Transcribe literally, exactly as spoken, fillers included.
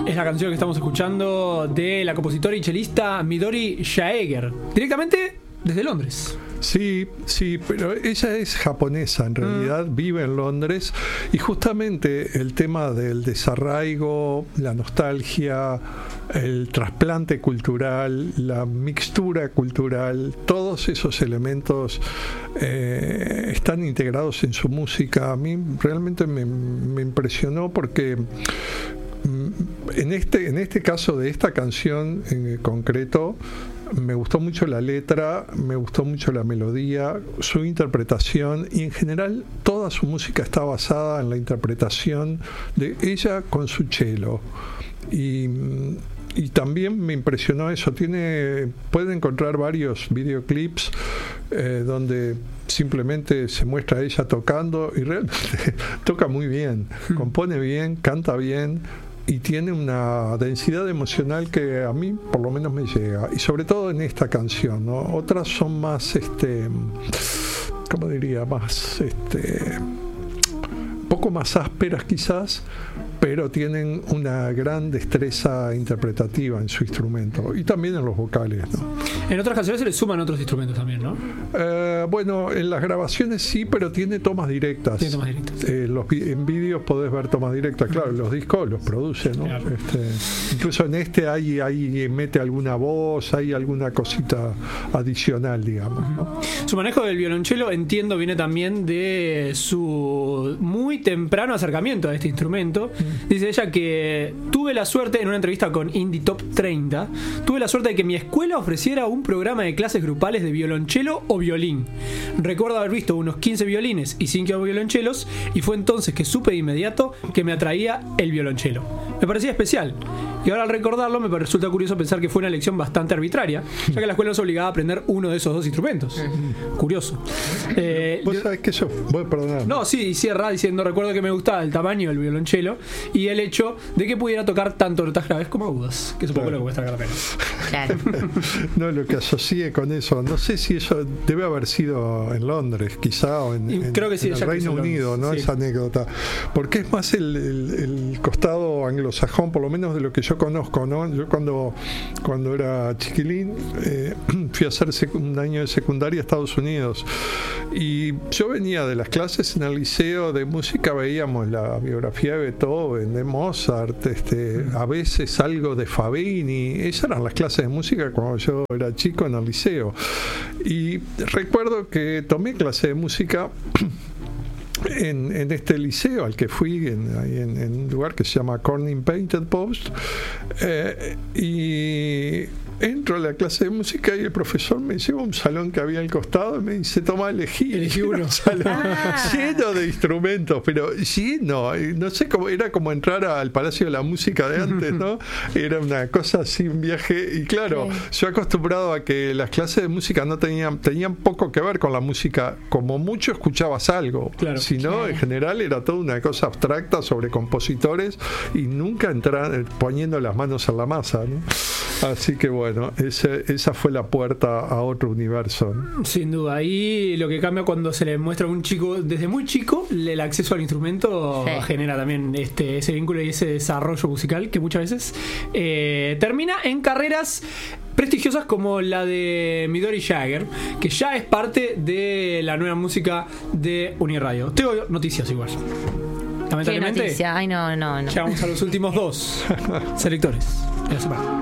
es la canción que estamos escuchando de la compositora y chelista Midori Jaeger, directamente desde Londres. Sí, sí, pero ella es japonesa, en realidad mm. vive en Londres, y justamente el tema del desarraigo, la nostalgia, el trasplante cultural, la mixtura cultural, todos esos elementos eh, están integrados en su música. A mí realmente me, me impresionó porque en este, en este caso de esta canción en concreto, me gustó mucho la letra, me gustó mucho la melodía, su interpretación, y en general toda su música está basada en la interpretación de ella con su cello. Y, y también me impresionó eso. Tiene, pueden encontrar varios videoclips eh, donde simplemente se muestra a ella tocando, y realmente toca muy bien, compone bien, canta bien, y tiene una densidad emocional que a mí por lo menos me llega, y sobre todo en esta canción, ¿no? Otras son más, este, ¿cómo diría? Más, este, un poco más ásperas quizás, pero tienen una gran destreza interpretativa en su instrumento y también en los vocales, ¿no? En otras canciones se le suman otros instrumentos también, ¿no? Eh, bueno, en las grabaciones sí, pero tiene tomas directas. Tiene tomas directas. Eh, los, en vídeos podés ver tomas directas. Claro, los discos los produce, ¿no? Claro. Este, incluso en este hay, hay mete alguna voz, hay alguna cosita adicional, digamos, ¿no? Su manejo del violonchelo, entiendo, viene también de su muy temprano acercamiento a este instrumento. Dice ella que tuve la suerte, en una entrevista con Indie Top treinta, tuve la suerte de que mi escuela ofreciera un programa de clases grupales de violonchelo o violín. Recuerdo haber visto unos quince violines y cinco violonchelos, y fue entonces que supe de inmediato que me atraía el violonchelo. Me parecía especial, y ahora al recordarlo me resulta curioso pensar que fue una elección bastante arbitraria, ya que la escuela nos obligaba a aprender uno de esos dos instrumentos. Curioso. Eh, Vos sabés que yo... Bueno, perdón. No, sí, y cierra diciendo: recuerdo que me gustaba el tamaño del violonchelo y el hecho de que pudiera tocar tanto notas graves como agudas, que es un poco claro. lo que muestra la pena. Claro. No, lo que asocié con eso, no sé si eso debe haber sido en Londres, quizá, o en, en, Creo que sí, en el Reino Unido, ¿no? Sí. Esa anécdota. Porque es más el, el, el costado anglosajón, por lo menos de lo que yo conozco, ¿no? Yo cuando, cuando era chiquilín, eh, fui a hacer un año de secundaria a Estados Unidos, y yo venía de las clases en el liceo de música, veíamos la biografía de Beethoven, de Mozart, este, a veces algo de Fabini. Esas eran las clases de música cuando yo era chico en el liceo, y recuerdo que tomé clase de música En, en este liceo al que fui, en, en, en un lugar que se llama Corning Painted Post, eh, y entro a la clase de música y el profesor me lleva a un salón que había al costado y me dice: toma, elegí, elegí uno. Un salón Ah. lleno de instrumentos, pero lleno, no sé cómo, era como entrar al Palacio de la Música de antes, ¿no? Era una cosa así, un viaje, y claro, sí. Yo acostumbrado a que las clases de música no tenían, tenían poco que ver con la música, como mucho escuchabas algo, claro. Si no, claro. En general era toda una cosa abstracta sobre compositores y nunca entrar poniendo las manos en la masa, ¿no? Así que bueno, ese, esa fue la puerta a otro universo, ¿no? Sin duda. Ahí lo que cambia cuando se le muestra a un chico desde muy chico el acceso al instrumento, sí. Genera también este, ese vínculo y ese desarrollo musical que muchas veces eh, termina en carreras prestigiosas como la de Midori Jaeger, que ya es parte de la nueva música de Uniradio. Tengo noticias igual. Lamentablemente. ¿Qué noticia? Ay, no, no, no. Llegamos a los últimos dos selectores de la semana.